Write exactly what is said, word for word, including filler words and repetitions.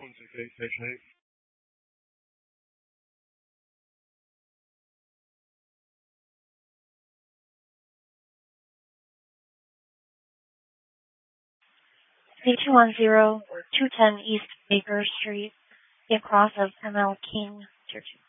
Okay, stay safe. C two one zero, two ten East Baker Street, across of M L King, Tier two.